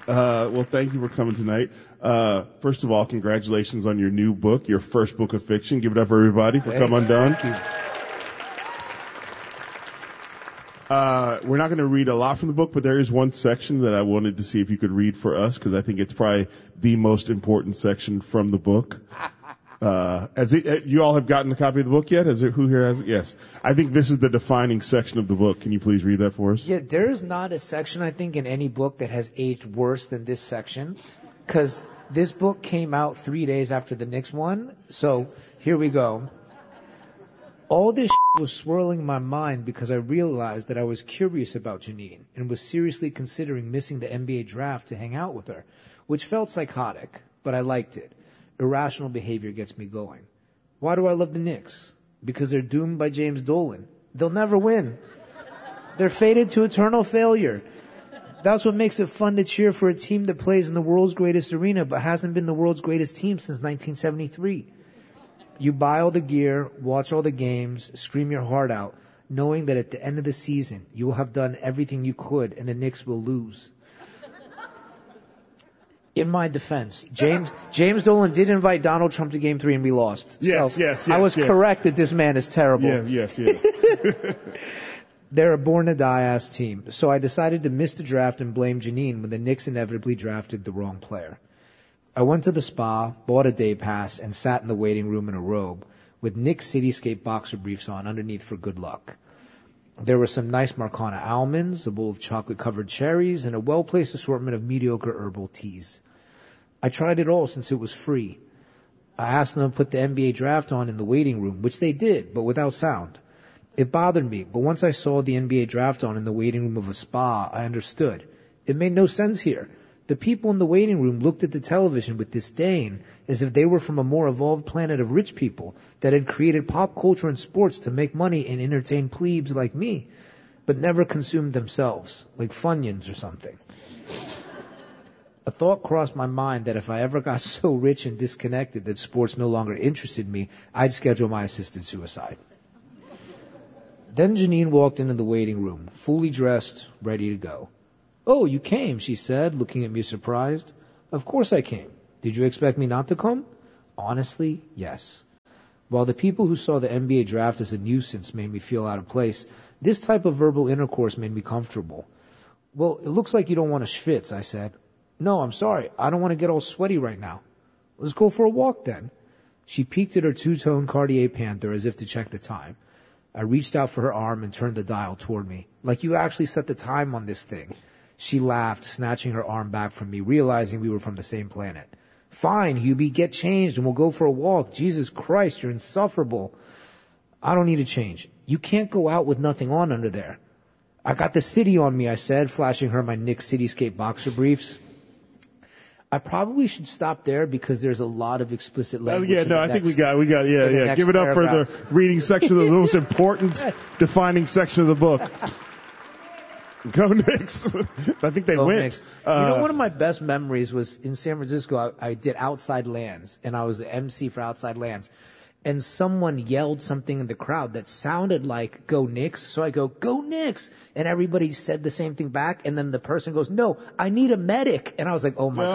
Well, thank you for coming tonight. First of all, congratulations on your new book, your first book of fiction. Give it up, everybody, for Come Undone. We're not going to read a lot from the book, but there is one section that I wanted to see if you could read for us, because I think it's probably the most important section from the book. You all have gotten a copy of the book yet? Who here has it? Yes. I think this is the defining section of the book. Can you please read that for us? Yeah, there is not a section, I think, in any book that has aged worse than this section, because this book came out 3 days after the Knicks one. So here we go. All this was swirling in my mind because I realized that I was curious about Janine and was seriously considering missing the NBA draft to hang out with her, which felt psychotic, but I liked it. Irrational behavior gets me going. Why do I love the Knicks? Because they're doomed by James Dolan. They'll never win. They're fated to eternal failure. That's what makes it fun to cheer for a team that plays in the world's greatest arena but hasn't been the world's greatest team since 1973. You buy all the gear, watch all the games, scream your heart out, knowing that at the end of the season, you will have done everything you could and the Knicks will lose. In my defense, James Dolan did invite Donald Trump to Game 3 and we lost. Yes. I was correct that this man is terrible. Yes. They're a born-to-die-ass team, so I decided to miss the draft and blame Janine when the Knicks inevitably drafted the wrong player. I went to the spa, bought a day pass, and sat in the waiting room in a robe with Knicks Cityscape boxer briefs on underneath for good luck. There were some nice Marcana almonds, a bowl of chocolate-covered cherries, and a well-placed assortment of mediocre herbal teas. I tried it all since it was free. I asked them to put the NBA draft on in the waiting room, which they did, but without sound. It bothered me, but once I saw the NBA draft on in the waiting room of a spa, I understood. It made no sense here. The people in the waiting room looked at the television with disdain, as if they were from a more evolved planet of rich people that had created pop culture and sports to make money and entertain plebes like me, but never consumed themselves, like Funyuns or something. A thought crossed my mind that if I ever got so rich and disconnected that sports no longer interested me, I'd schedule my assisted suicide. Then Janine walked into the waiting room, fully dressed, ready to go. "Oh, you came," she said, looking at me surprised. "Of course I came. Did you expect me not to come?" Honestly, yes. While the people who saw the NBA draft as a nuisance made me feel out of place, this type of verbal intercourse made me comfortable. "Well, it looks like you don't want to schwitz," I said. "No, I'm sorry. I don't want to get all sweaty right now." "Let's go for a walk then." She peeked at her two-tone Cartier Panther as if to check the time. I reached out for her arm and turned the dial toward me. "Like you actually set the time on this thing." She laughed, snatching her arm back from me, realizing we were from the same planet. "Fine, Hubie, get changed and we'll go for a walk. Jesus Christ, you're insufferable." "I don't need to change. You can't go out with nothing on under there." "I got the city on me," I said, flashing her my Knicks Cityscape boxer briefs. I probably should stop there because there's a lot of explicit language. I think we got. Give it up for the reading section of the most important, defining section of the book. Go Knicks. I think they win. One of my best memories was in San Francisco. I did Outside Lands, and I was the MC for Outside Lands. And someone yelled something in the crowd that sounded like "Go Knicks." So I go, "Go Knicks." And everybody said the same thing back. And then the person goes, "No, I need a medic." And I was like, oh my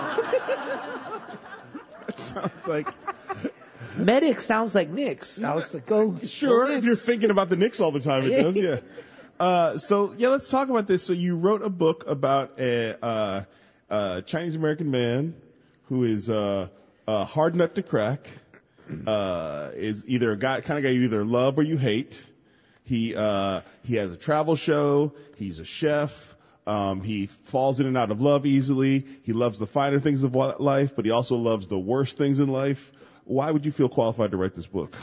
God. That sounds like... Medic sounds like Knicks. I was like, go Sure, go if you're thinking about the Knicks all the time, it does, yeah. Let's talk about this. So you wrote a book about a Chinese-American man who is a hard nut to crack. Is either a kind of guy you either love or you hate. He has a travel show. He's a chef. He falls in and out of love easily. He loves the finer things of life, but he also loves the worst things in life. Why would you feel qualified to write this book?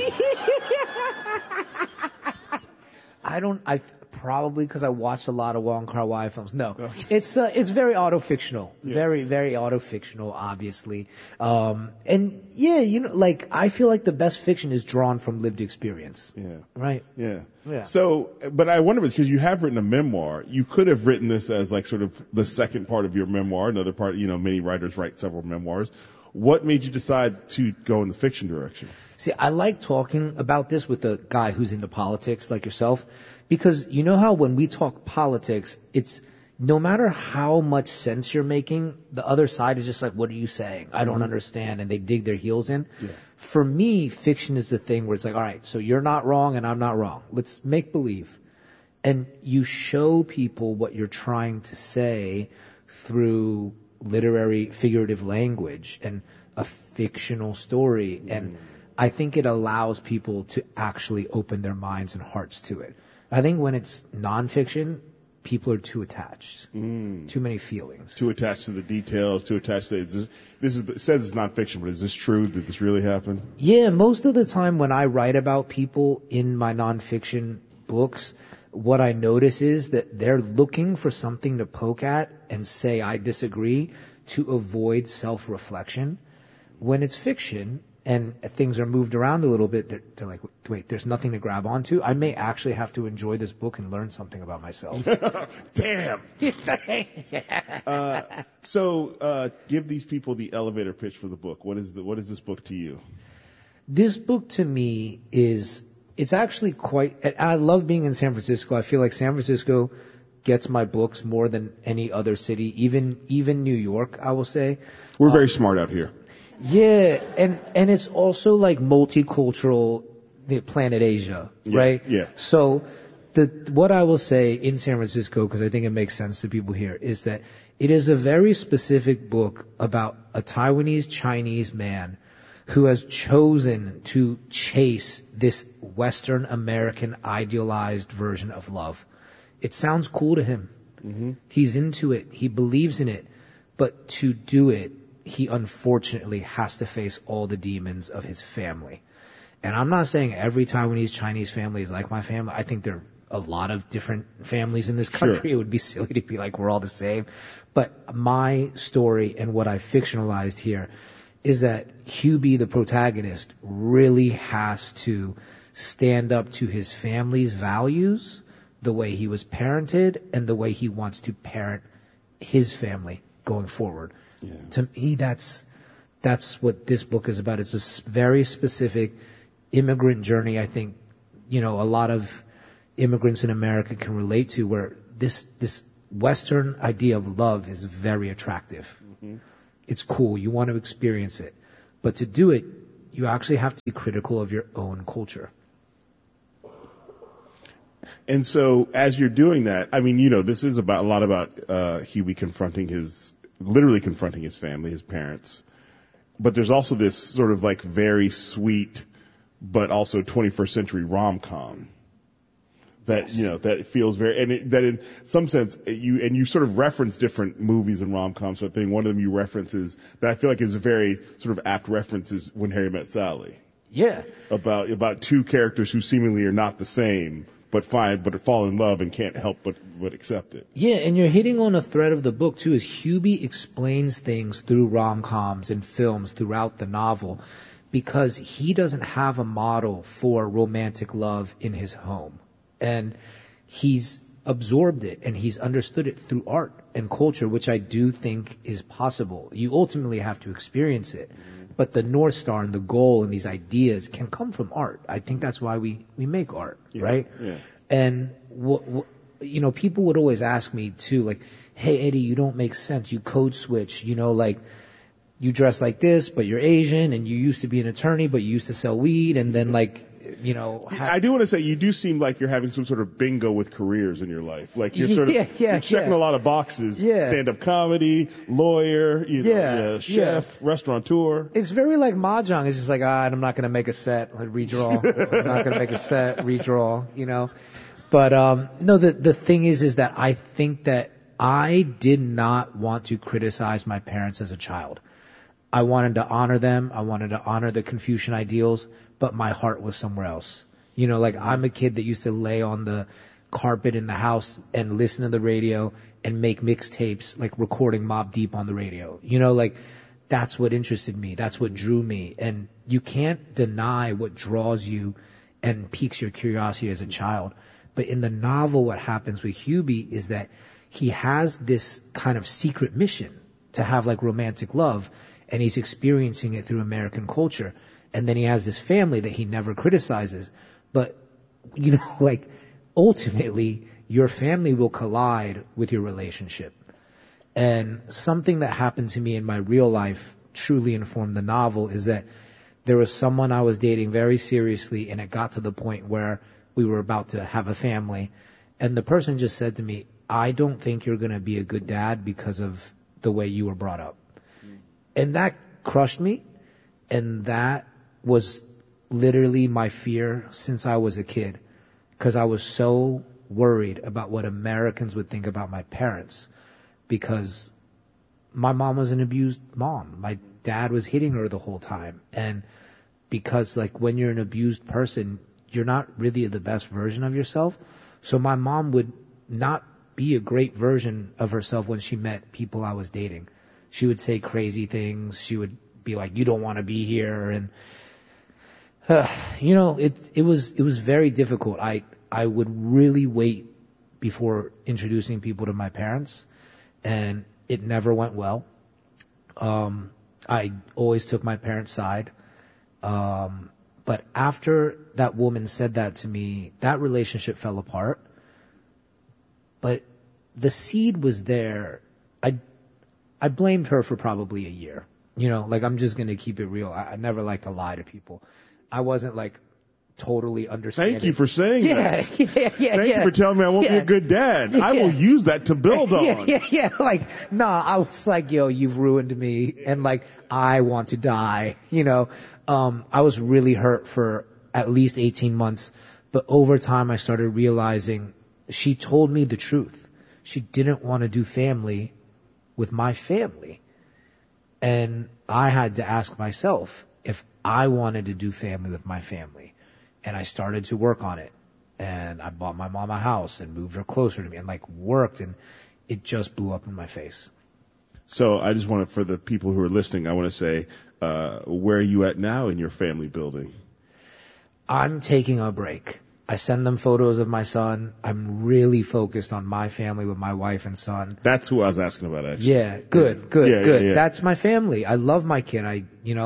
I probably because I watched a lot of Wong Kar-wai films. No, it's very auto-fictional, very, very auto-fictional, obviously. And yeah, I feel like the best fiction is drawn from lived experience. Yeah. Right. Yeah. So, but I wonder because you have written a memoir, you could have written this as like sort of the second part of your memoir. Another part, many writers write several memoirs. What made you decide to go in the fiction direction? See, I like talking about this with a guy who's into politics like yourself, because you know how when we talk politics, no matter how much sense you're making, the other side is just like, what are you saying? I don't understand. And they dig their heels in. Yeah. For me, fiction is the thing where it's like, all right, so you're not wrong and I'm not wrong. Let's make believe. And you show people what you're trying to say through literary figurative language and a fictional story. And I think it allows people to actually open their minds and hearts to it. I think when it's nonfiction, people are too attached, too many feelings. Too attached to the details, too attached to it says it's nonfiction, but is this true? Did this really happen? Yeah, most of the time when I write about people in my nonfiction books, what I notice is that they're looking for something to poke at and say, I disagree, to avoid self-reflection. When it's fiction and things are moved around a little bit, they're like, wait, there's nothing to grab onto. I may actually have to enjoy this book and learn something about myself. Damn. So give these people the elevator pitch for the book. What is this book to you? This book to me it's actually quite, and I love being in San Francisco. I feel like San Francisco gets my books more than any other city, even New York, I will say. We're very smart out here. Yeah, and it's also like multicultural, the planet Asia, right? Yeah. So what I will say in San Francisco, because I think it makes sense to people here, is that it is a very specific book about a Taiwanese Chinese man who has chosen to chase this Western American idealized version of love. It sounds cool to him. Mm-hmm. He's into it. He believes in it. But to do it, he unfortunately has to face all the demons of his family. And I'm not saying every Taiwanese Chinese family is like my family. I think there are a lot of different families in this country. Sure. It would be silly to be like we're all the same. But my story and what I fictionalized here is that Hubie, the protagonist, really has to stand up to his family's values, the way he was parented, and the way he wants to parent his family going forward. Yeah. To me, that's what this book is about. It's a very specific immigrant journey. I think, a lot of immigrants in America can relate to, where this Western idea of love is very attractive. Mm-hmm. It's cool. You want to experience it. But to do it, you actually have to be critical of your own culture. And so as you're doing that, I mean, this is a lot about Hubie literally confronting his family, his parents. But there's also this sort of like very sweet, but also 21st century rom-com that, that feels that in some sense you sort of reference different movies and rom-coms. So I think one of them you reference is that I feel like is a very sort of apt reference is When Harry Met Sally. Yeah. About two characters who seemingly are not the same, but fall in love and can't help but accept it. Yeah, and you're hitting on a thread of the book too, is Hubie explains things through rom-coms and films throughout the novel because he doesn't have a model for romantic love in his home. And he's absorbed it and he's understood it through art and culture, which I do think is possible. You ultimately have to experience it. But the North Star and the goal and these ideas can come from art. I think that's why we make art, right? Yeah. And people would always ask me too, like, hey, Eddie, you don't make sense. You code switch, like you dress like this, but you're Asian, and you used to be an attorney, but you used to sell weed, and then I do want to say you do seem like you're having some sort of bingo with careers in your life. Like you're sort of you're checking a lot of boxes. Yeah. Stand-up comedy, lawyer, chef, restaurateur. It's very like mahjong. It's just like, I'm not going to make a set, redraw. I'm not going to make a set, redraw, But no, the thing is that I think that I did not want to criticize my parents as a child. I wanted to honor them. I wanted to honor the Confucian ideals, but my heart was somewhere else. I'm a kid that used to lay on the carpet in the house and listen to the radio and make mixtapes, like recording Mobb Deep on the radio. That's what interested me. That's what drew me. And you can't deny what draws you and piques your curiosity as a child. But in the novel, what happens with Hubie is that he has this kind of secret mission to have like romantic love, and he's experiencing it through American culture. And then he has this family that he never criticizes. But, ultimately, your family will collide with your relationship. And something that happened to me in my real life truly informed the novel is that there was someone I was dating very seriously, and it got to the point where we were about to have a family. And the person just said to me, I don't think you're going to be a good dad because of the way you were brought up. And that crushed me. And that was literally my fear since I was a kid, because I was so worried about what Americans would think about my parents, because my mom was an abused mom. My dad was hitting her the whole time. And because like when you're an abused person, you're not really the best version of yourself. So my mom would not be a great version of herself when she met people I was dating. She would say crazy things. She would be like, you don't want to be here. And, it was very difficult. I would really wait before introducing people to my parents, and it never went well. I always took my parents' side. But after that woman said that to me, that relationship fell apart. But the seed was there. I blamed her for probably a year. I'm just going to keep it real. I never like to lie to people. I wasn't totally understanding. Thank you for saying that. Thank you for telling me I won't be a good dad. I will use that to build on. I was like, yo, you've ruined me. And I want to die. I was really hurt for at least 18 months. But over time, I started realizing she told me the truth. She didn't want to do family with my family. And I had to ask myself if I wanted to do family with my family. And I started to work on it. And I bought my mom a house and moved her closer to me and worked, and it just blew up in my face. So I just want to, for the people who are listening, I want to say, where are you at now in your family building? I'm taking a break. I send them photos of my son. I'm really focused on my family with my wife and son. That's who I was asking about, actually. Yeah, good. Yeah. That's my family. I love my kid. I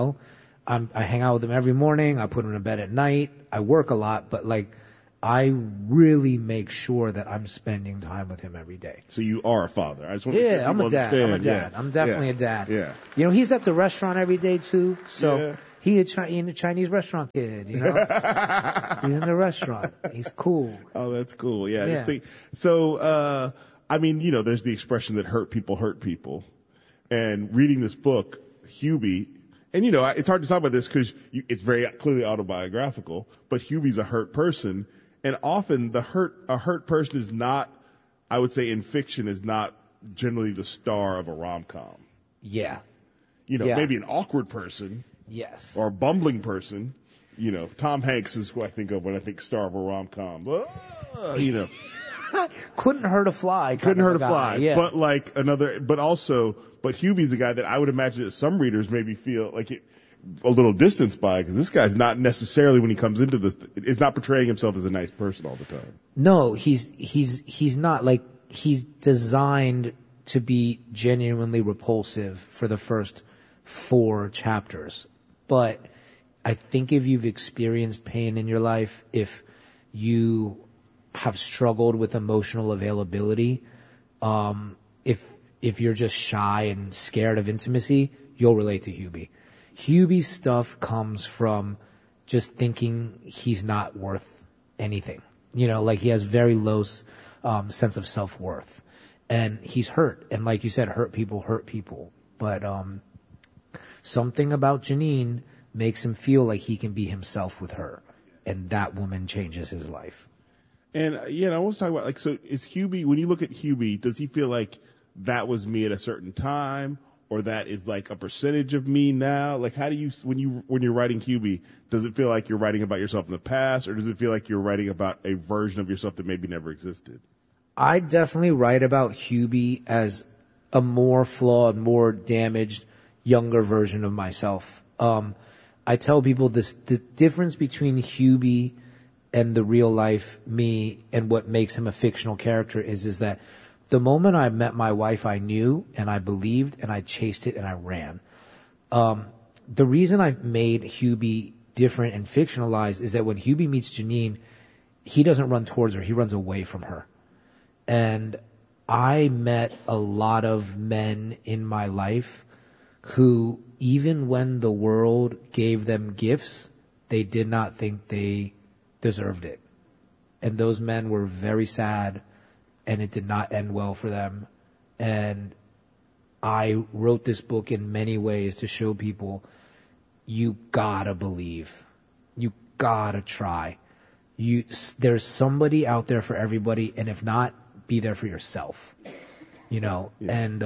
hang out with him every morning. I put him to bed at night. I work a lot, but I really make sure that I'm spending time with him every day. So you are a father. I just want to I'm a dad. Yeah. I'm definitely a dad. Yeah. He's at the restaurant every day too. So he's a Chinese restaurant kid, He's in the restaurant. He's cool. Oh, that's cool. Yeah. Yeah. So, there's the expression that hurt people. And reading this book, Hubie, and it's hard to talk about this because it's very clearly autobiographical, but Hubie's a hurt person. And often a hurt person is not, I would say in fiction, is not generally the star of a rom-com. Yeah. Maybe an awkward person. Yes. Or a bumbling person. Tom Hanks is who I think of when I think star of a rom-com. Couldn't hurt a fly. Couldn't hurt a fly. Yeah. But but Hubie's a guy that I would imagine that some readers maybe feel a little distanced by, because this guy's not necessarily, when he comes into this, is not portraying himself as a nice person all the time. No, he's not. He's designed to be genuinely repulsive for the first 4 chapters. But I think if you've experienced pain in your life, if you have struggled with emotional availability, if you're just shy and scared of intimacy, you'll relate to Hubie. Hubie's stuff comes from just thinking he's not worth anything. He has very low sense of self-worth. And he's hurt. And like you said, hurt people. But something about Janine makes him feel like he can be himself with her. And that woman changes his life. And, I want to talk about, so is Hubie, when you look at Hubie, does he feel like that was me at a certain time, or that is a percentage of me now? How do you, when you're writing Hubie, does it feel like you're writing about yourself in the past, or does it feel like you're writing about a version of yourself that maybe never existed? I definitely write about Hubie as a more flawed, more damaged, younger version of myself. I tell people the difference between Hubie and the real life me and what makes him a fictional character is that the moment I met my wife, I knew and I believed and I chased it and I ran. The reason I've made Hubie different and fictionalized is that when Hubie meets Janine, he doesn't run towards her, he runs away from her. And I met a lot of men in my life who, even when the world gave them gifts, they did not think they deserved it. And those men were very sad, and it did not end well for them. And I wrote this book in many ways to show people, you gotta believe. You gotta try. There's somebody out there for everybody, and if not, be there for yourself. And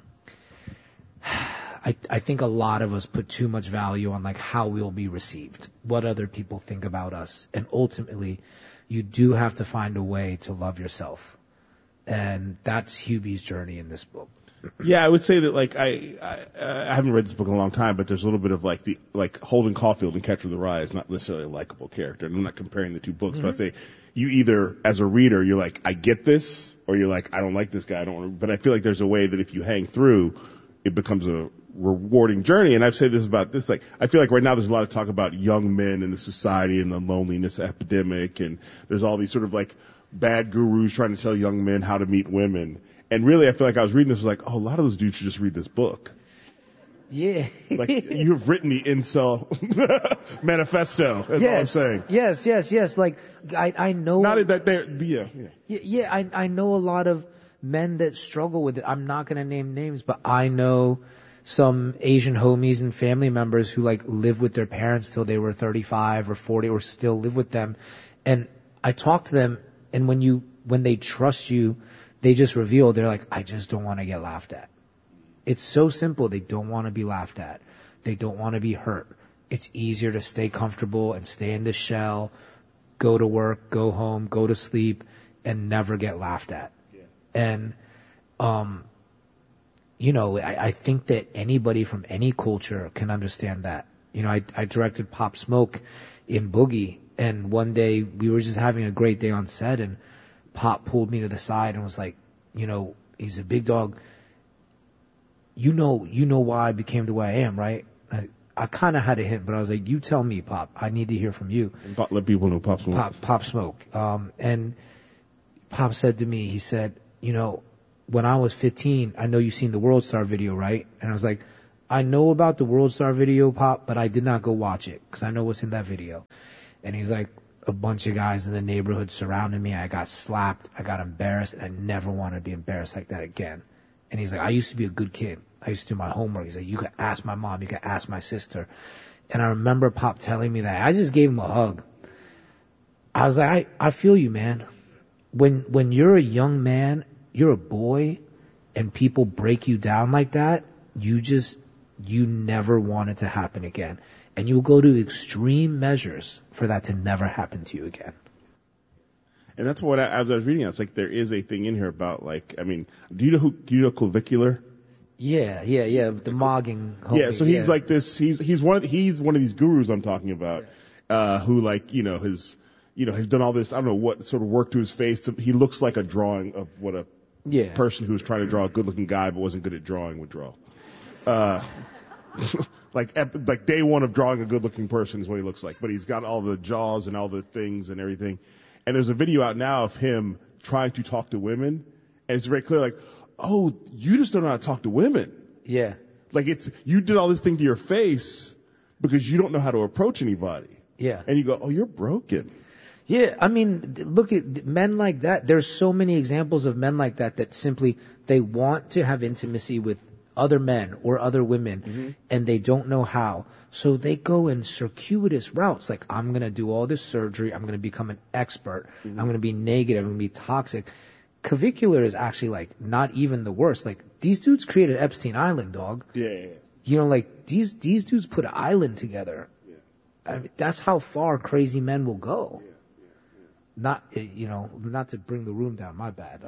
I think a lot of us put too much value on like how we'll be received, what other people think about us, and ultimately, you do have to find a way to love yourself, and that's Hubie's journey in this book. Yeah, I would say that like I haven't read this book in a long time, but there's a little bit of like Holden Caulfield in Catcher in the Rye is not necessarily a likable character, and I'm not comparing the two books, but I say you either as a reader you're like I get this, or you're like I don't like this guy, I don't want to. But I feel like there's a way that if you hang through, it becomes a rewarding journey. And I've said this about this, like I feel like right now there's a lot of talk about young men in the society and the loneliness epidemic, and there's all these sort of like bad gurus trying to tell young men how to meet women. And really, I feel like I was reading this, was like, oh, a lot of those dudes should just read this book. Yeah. Like, you've written the incel manifesto, is all I'm saying. Yes. Like, I know. Not that they're, Yeah, I know a lot of men that struggle with it. I'm not going to name names, but I know some Asian homies and family members who, like, live with their parents till they were 35 or 40 or still live with them. And I talk to them, and when they trust you, they just reveal, they're like, I just don't want to get laughed at. It's so simple. They don't want to be laughed at. They don't want to be hurt. It's easier to stay comfortable and stay in the shell, go to work, go home, go to sleep, and never get laughed at. Yeah. And, I think that anybody from any culture can understand that. I directed Pop Smoke in Boogie, and one day we were just having a great day on set, and Pop pulled me to the side and was like, he's a big dog. You know why I became the way I am, right? I kind of had a hint, but I was like, you tell me, Pop. I need to hear from you. Let people know Pop Smoke. Pop Smoke. And Pop said to me, he said, when I was 15, I know you've seen the World Star video, right? And I was like, I know about the World Star video, Pop, but I did not go watch it because I know what's in that video. And he's like, a bunch of guys in the neighborhood surrounded me. I got slapped. I got embarrassed, and I never want to be embarrassed like that again. And he's like, I used to be a good kid. I used to do my homework. He's like, you could ask my mom. You could ask my sister. And I remember Pop telling me that. I just gave him a hug. I was like, I feel you, man. When you're a young man, you're a boy, and people break you down like that, you never want it to happen again. And you'll go to extreme measures for that to never happen to you again. And that's what, as I was reading it, it's like there is a thing in here about do you know Clavicular? Yeah, the mogging. Homie, yeah, so he's like this, he's one of these gurus I'm talking about, who has done all this, I don't know what sort of work to his face. He looks like a drawing of what a person who was trying to draw a good looking guy but wasn't good at drawing would draw. Like day one of drawing a good-looking person is what he looks like. But he's got all the jaws and all the things and everything. And there's a video out now of him trying to talk to women. And it's very clear, like, oh, you just don't know how to talk to women. Yeah. Like you did all this thing to your face because you don't know how to approach anybody. Yeah. And you go, oh, you're broken. Yeah, I mean, look at men like that. There's so many examples of men like that simply, they want to have intimacy with other men or other women, and they don't know how. So they go in circuitous routes. Like, I'm going to do all this surgery. I'm going to become an expert. I'm going to be negative. I'm going to be toxic. Clavicular is actually, like, not even the worst. Like, these dudes created Epstein Island, dog. Yeah. Like, these dudes put an island together. Yeah. I mean, that's how far crazy men will go. Yeah. Not to bring the room down. My bad.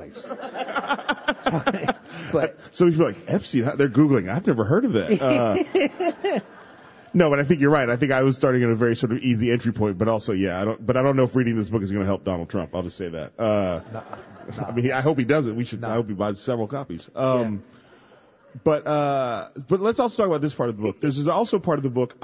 But so people are like, Epstein, they're Googling. I've never heard of that. No, but I think you're right. I think I was starting at a very sort of easy entry point, but also, I don't know if reading this book is going to help Donald Trump. I'll just say that. I mean, I hope he does it. I hope he buys several copies. But let's also talk about this part of the book. There's also part of the book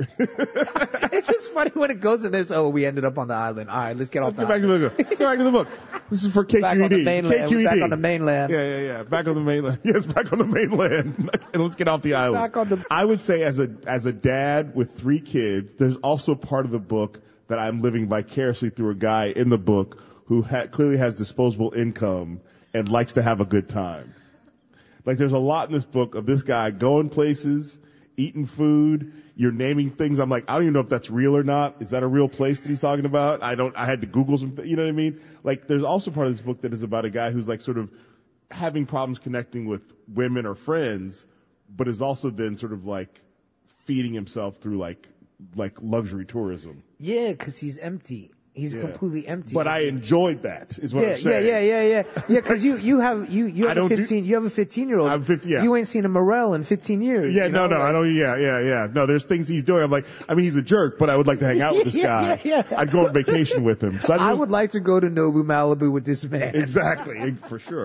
It's just funny when it goes in this. Oh, we ended up on the island. All right, let's get off. Let's get back to the book. This is for KQED. Back on the mainland. KQED. Back on the mainland. Yeah. Back on the mainland. Yes, back on the mainland. And let's get off the island. Back on the. I would say as a dad with 3 kids, there's also part of the book that I'm living vicariously through a guy in the book who clearly has disposable income and likes to have a good time. Like, there's a lot in this book of this guy going places, eating food. You're naming things. I'm like, I don't even know if that's real or not. Is that a real place that he's talking about? I had to Google some, you know what I mean? Like, there's also part of this book that is about a guy who's like sort of having problems connecting with women or friends, but is also then sort of like feeding himself through like luxury tourism. Yeah, 'cause he's empty. He's completely empty. But I enjoyed that, is what I'm saying. Yeah, 'cause you have a 15-year-old. I'm 50, yeah. You ain't seen a Morel in 15 years. Yeah, you know? I don't, yeah. No, there's things he's doing. I'm like, he's a jerk, but I would like to hang out with this guy. Yeah. I'd go on vacation with him. So I would like to go to Nobu, Malibu with this man. Exactly, for sure.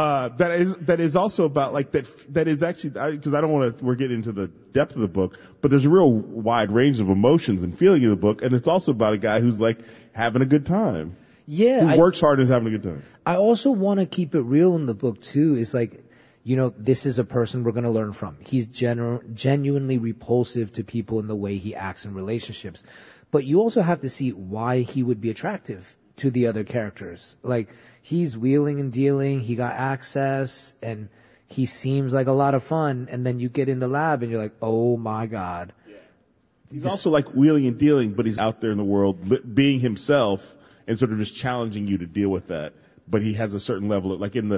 That is also about like that is actually, because I don't want to, we're getting into the depth of the book, but there's a real wide range of emotions and feeling in the book, and it's also about a guy who's like having a good time. Yeah. Who works hard and is having a good time. I also want to keep it real in the book too. It's like, this is a person we're going to learn from. He's genuinely repulsive to people in the way he acts in relationships. But you also have to see why he would be attractive to the other characters. Like, he's wheeling and dealing, he got access, and he seems like a lot of fun. And then you get in the lab and you're like, oh my God. He's also like wheeling and dealing, but he's out there in the world being himself and sort of just challenging you to deal with that. But he has a certain level of, like in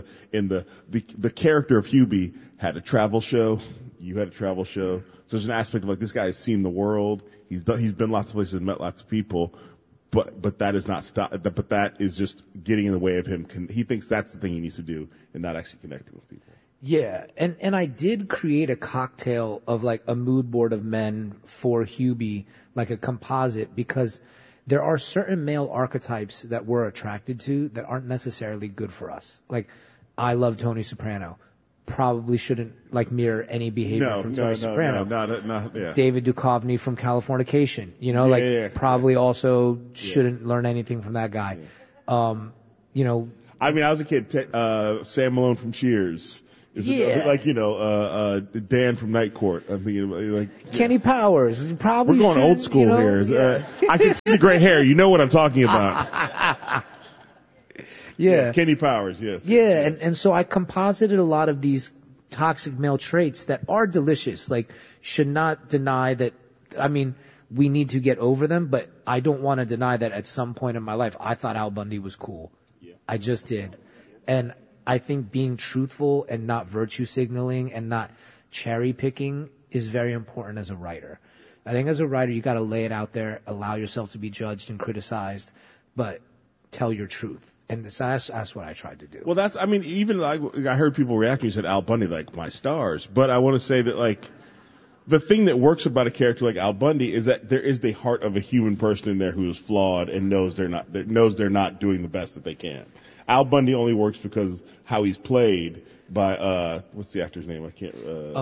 the character of Hubie had a travel show. You had a travel show. So there's an aspect of like, this guy has seen the world. He's been lots of places and met lots of people. But that is not but that is just getting in the way of him. He thinks that's the thing he needs to do and not actually connecting with people. Yeah, and I did create a cocktail of like a mood board of men for Hubie, like a composite, because there are certain male archetypes that we're attracted to that aren't necessarily good for us. Like, I love Tony Soprano. Probably shouldn't like mirror any behavior from Tony Soprano. Yeah. David Duchovny from Californication, probably also shouldn't learn anything from that guy. I mean, I was a kid, Sam Malone from Cheers. Dan from Night Court. I'm thinking like Kenny Powers. Probably we're going old school here. I can see the gray hair. You know what I'm talking about. Kenny Powers. Yes. Yeah, and so I composited a lot of these toxic male traits that are delicious. Like, should not deny that. I mean, we need to get over them, but I don't want to deny that at some point in my life I thought Al Bundy was cool. Yeah. I just did, and I think being truthful and not virtue signaling and not cherry picking is very important as a writer. I think as a writer, you got to lay it out there, allow yourself to be judged and criticized, but tell your truth. And that's what I tried to do. Well, even like, I heard people reacting. You said Al Bundy, like, my stars. But I want to say that, like, the thing that works about a character like Al Bundy is that there is the heart of a human person in there who is flawed and knows they're not doing the best that they can. Al Bundy only works because how he's played by what's the actor's name? I can't.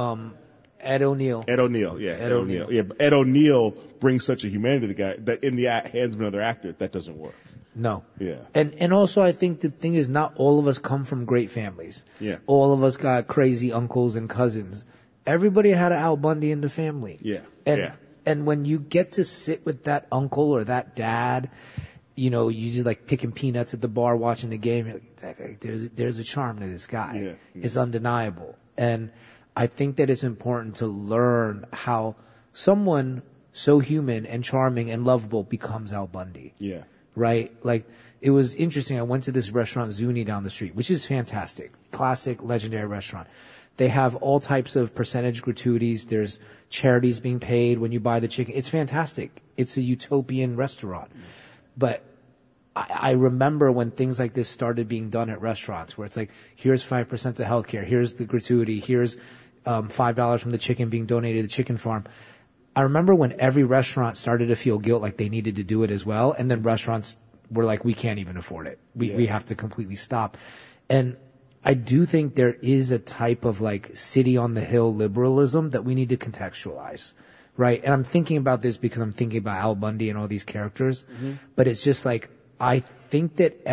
Ed O'Neill. Ed O'Neill, yeah. Ed O'Neill. Yeah, Ed O'Neill brings such a humanity to the guy that in the hands of another actor that doesn't work. No. Yeah. And also I think the thing is, not all of us come from great families. Yeah. All of us got crazy uncles and cousins. Everybody had an Al Bundy in the family. Yeah. And when you get to sit with that uncle or that dad, you just like picking peanuts at the bar watching the game. You're like, there's a charm to this guy. Yeah. It's undeniable. And I think that it's important to learn how someone so human and charming and lovable becomes Al Bundy. Yeah. Right? Like, it was interesting. I went to this restaurant, Zuni, down the street, which is fantastic. Classic, legendary restaurant. They have all types of percentage gratuities. There's charities being paid when you buy the chicken. It's fantastic. It's a utopian restaurant. But I remember when things like this started being done at restaurants, where it's like, here's 5% to healthcare, here's the gratuity, here's $5 from the chicken being donated to the chicken farm. I remember when every restaurant started to feel guilt like they needed to do it as well, and then restaurants were like, we can't even afford it. We have to completely stop. And I do think there is a type of like city on the hill liberalism that we need to contextualize, right? And I'm thinking about this because I'm thinking about Al Bundy and all these characters, but it's just like, I think that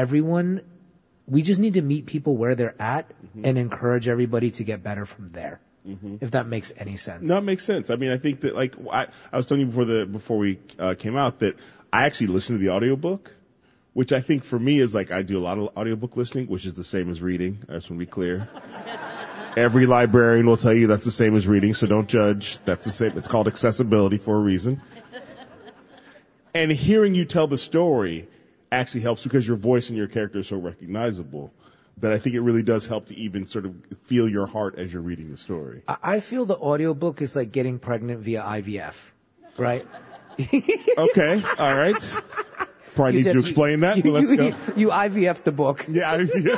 we just need to meet people where they're at and encourage everybody to get better from there. If that makes any sense. No, it makes sense. I mean, I think that like I was telling you before we came out that I actually listened to the audiobook, which I think for me is like I do a lot of audiobook listening, which is the same as reading. I just want to be clear. Every librarian will tell you that's the same as reading, so don't judge. That's the same. It's called accessibility for a reason. And hearing you tell the story actually helps because your voice and your character are so recognizable that I think it really does help to even sort of feel your heart as you're reading the story. I feel the audiobook is like getting pregnant via IVF, right? Okay, all right. Probably need to explain that, but let's go. You IVF the book. Yeah,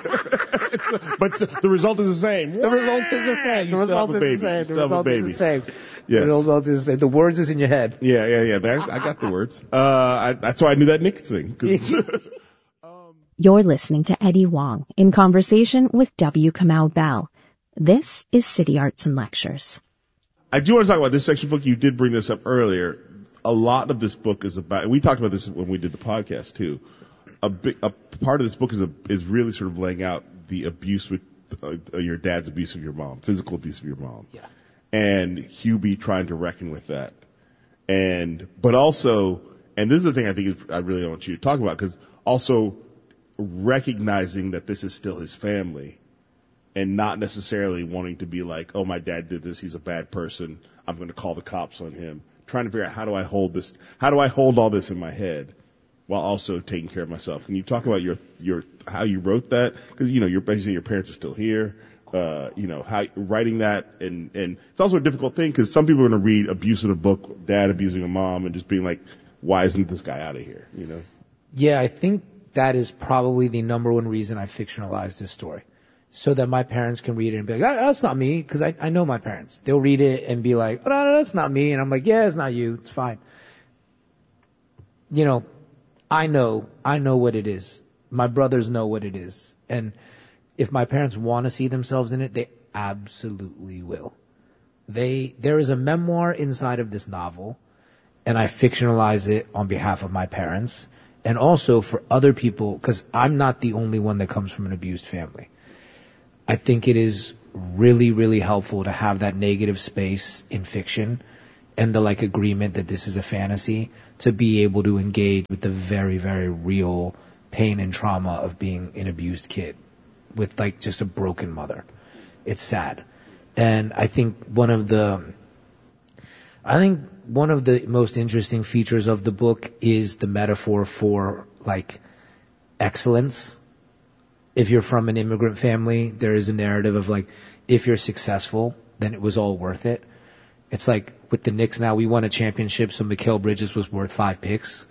but the result is the same. The result is the same. The result is the same. The result is the same. Yes. The result is the same. The words is in your head. Yeah. I got the words. That's why I knew that Nick thing. You're listening to Eddie Wong in conversation with W. Kamau Bell. This is City Arts and Lectures. I do want to talk about this section book. You did bring this up earlier. A lot of this book is about, and we talked about this when we did the podcast too. A part of this book is really sort of laying out the abuse with your dad's abuse of your mom, physical abuse of your mom. Yeah. And Hubie trying to reckon with that. But also, and this is the thing I think I really want you to talk about, because also recognizing that this is still his family and not necessarily wanting to be like, oh, my dad did this, he's a bad person, I'm going to call the cops on him. Trying to figure out how do I hold all this in my head while also taking care of myself. Can you talk about your how you wrote that? Because you're basically, your parents are still here. How writing that, and it's also a difficult thing because some people are going to read abuse in a book, dad abusing a mom, and just being like, why isn't this guy out of here? Yeah, I think that is probably the number one reason I fictionalized this story. So that my parents can read it and be like, that's not me, because I know my parents. They'll read it and be like, oh, no, that's not me. And I'm like, yeah, it's not you. It's fine. I know what it is. My brothers know what it is. And if my parents want to see themselves in it, they absolutely will. There is a memoir inside of this novel, and I fictionalize it on behalf of my parents and also for other people, because I'm not the only one that comes from an abused family. I think it is really, really helpful to have that negative space in fiction and the agreement that this is a fantasy to be able to engage with the very, very real pain and trauma of being an abused kid with just a broken mother. It's sad. And I think one of the most interesting features of the book is the metaphor for excellence. If you're from an immigrant family, there is a narrative of if you're successful, then it was all worth it. It's like with the Knicks now, we won a championship, so Mikal Bridges was worth 5 picks.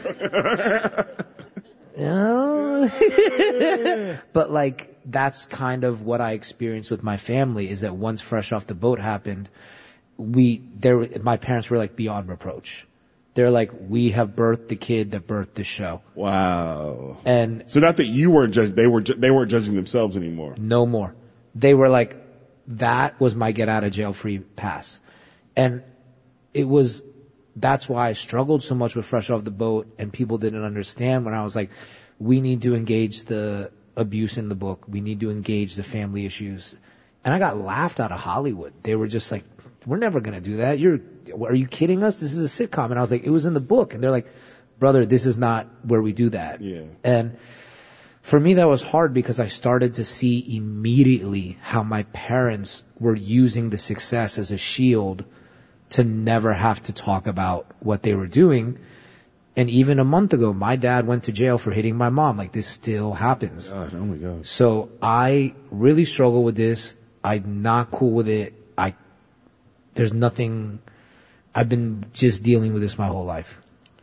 But that's kind of what I experienced with my family, is that once Fresh Off the Boat happened, my parents were beyond reproach. They're like, we have birthed the kid that birthed the show. Wow. And so not that you weren't judging, they weren't judging themselves anymore. No more. They were like, that was my get out of jail free pass. And that's why I struggled so much with Fresh Off the Boat, and people didn't understand when I was like, we need to engage the abuse in the book. We need to engage the family issues. And I got laughed out of Hollywood. They were just like, we're never going to do that. Are you kidding us? This is a sitcom. And I was like, it was in the book. And they're like, brother, this is not where we do that. Yeah. And for me, that was hard because I started to see immediately how my parents were using the success as a shield to never have to talk about what they were doing. And even a month ago, my dad went to jail for hitting my mom. This still happens. God, oh my God. So I really struggle with this. I'm not cool with it. There's nothing. I've been just dealing with this my whole life.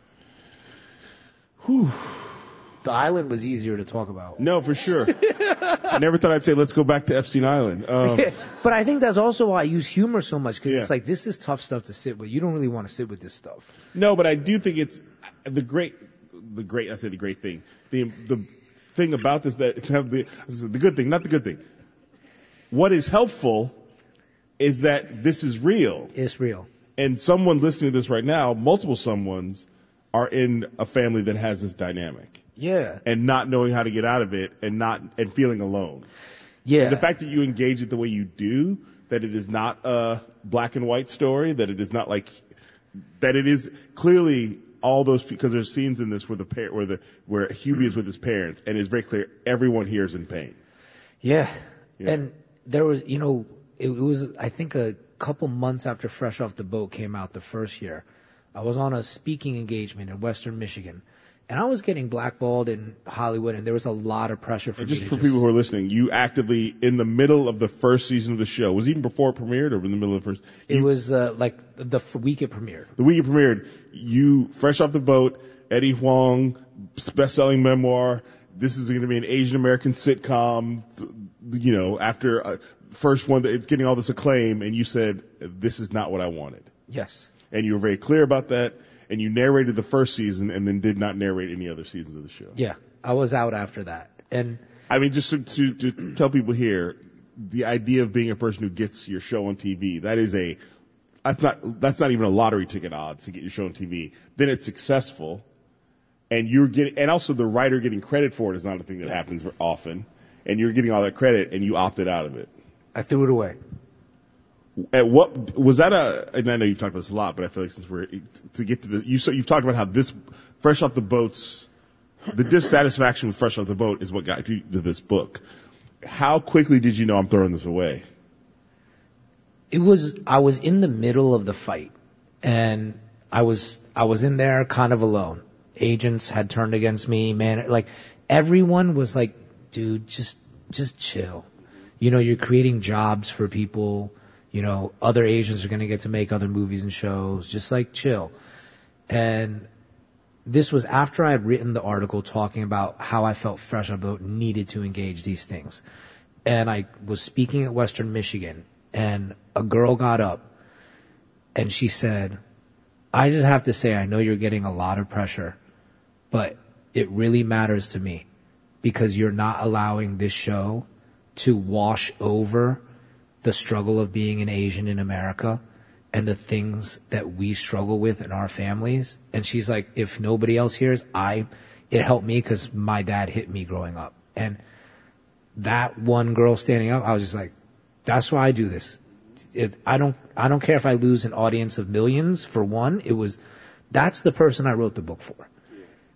Whew. The island was easier to talk about. No, for sure. I never thought I'd say, let's go back to Epstein Island. But I think that's also why I use humor so much, because it's this is tough stuff to sit with. You don't really want to sit with this stuff. No, but I do think it's the great thing. The thing about this, the good thing, not the good thing. What is helpful is that this is real. It's real. And someone listening to this right now, multiple someones, are in a family that has this dynamic. Yeah. And not knowing how to get out of it and feeling alone. Yeah. And the fact that you engage it the way you do, that it is not a black and white story, that it is not like, that it is clearly all those, because there's scenes in this where where Hubie is with his parents, and it's very clear everyone here is in pain. Yeah. And there was, it was, I think, a couple months after Fresh Off the Boat came out the first year. I was on a speaking engagement in Western Michigan, and I was getting blackballed in Hollywood, and there was a lot of pressure for me. Just for people who are listening, you actively, in the middle of the first season of the show, was it even before it premiered or in the middle of the first? It was like the week it premiered. The week it premiered, you, Fresh Off the Boat, Eddie Huang, best-selling memoir, this is going to be an Asian American sitcom, after first one, it's getting all this acclaim, and you said, this is not what I wanted. Yes. And you were very clear about that, and you narrated the first season and then did not narrate any other seasons of the show. Yeah, I was out after that. And I mean, just to tell people here, the idea of being a person who gets your show on TV, that's not even a lottery ticket odds to get your show on TV. Then it's successful, and and also the writer getting credit for it is not a thing that happens often, and you're getting all that credit and you opted out of it. I threw it away. At what was that and I know you've talked about this a lot, but I feel like since to get to you've talked about how this Fresh Off the Boat's, the dissatisfaction with Fresh Off the Boat is what got you to this book. How quickly did you know I'm throwing this away? I was in the middle of the fight, and I was in there kind of alone. Agents had turned against me, man. Like, everyone was like, dude, just chill. You're creating jobs for people. Other Asians are going to get to make other movies and shows. Just like chill. And this was after I had written the article talking about how I felt Fresh Off the Boat needed to engage these things. And I was speaking at Western Michigan, and a girl got up and she said, I just have to say, I know you're getting a lot of pressure, but it really matters to me because you're not allowing this show to wash over the struggle of being an Asian in America and the things that we struggle with in our families. And she's like, if nobody else hears, it helped me because my dad hit me growing up. And that one girl standing up, I was just like, that's why I do this. I don't care if I lose an audience of millions for one. That's the person I wrote the book for.